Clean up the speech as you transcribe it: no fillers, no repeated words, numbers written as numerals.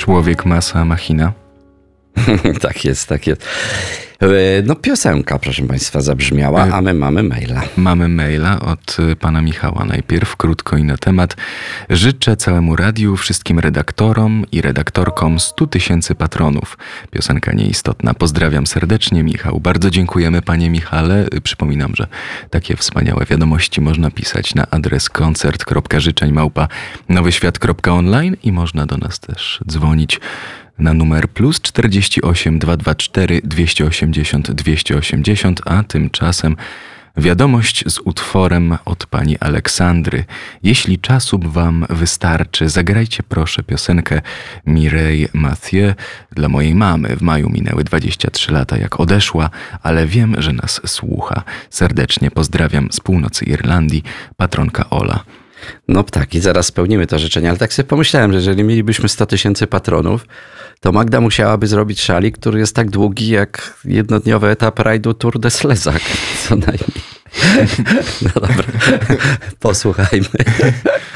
Człowiek, masa, machina. Tak jest, tak jest. No piosenka, proszę Państwa, zabrzmiała, a my mamy maila. Mamy maila od pana Michała najpierw, krótko i na temat. Życzę całemu radiu, wszystkim redaktorom i redaktorkom 100 000 patronów. Piosenka nieistotna. Pozdrawiam serdecznie, Michał. Bardzo dziękujemy, panie Michale. Przypominam, że takie wspaniałe wiadomości można pisać na adres koncert.życzeń@nowyświat.online i można do nas też dzwonić na numer +48 224 280 280, a tymczasem wiadomość z utworem od pani Aleksandry. Jeśli czasu wam wystarczy, zagrajcie proszę piosenkę Mireille Mathieu dla mojej mamy. W maju minęły 23 lata jak odeszła, ale wiem, że nas słucha. Serdecznie pozdrawiam z północy Irlandii, patronka Ola. No tak, i zaraz spełnimy to życzenie, ale tak sobie pomyślałem, że jeżeli mielibyśmy 100 000 patronów, to Magda musiałaby zrobić szalik, który jest tak długi jak jednodniowy etap rajdu Tour de Slezak, co najmniej. No dobra, posłuchajmy.